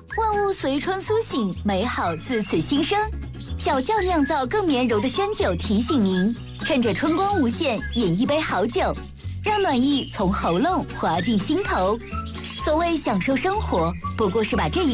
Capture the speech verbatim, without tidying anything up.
万物随春苏醒，美好自此新生。小窖酿造更绵柔的宣酒提醒您，趁着春光无限，饮一杯好酒，让暖意从喉咙滑进心头。所谓享受生活，不过是把这一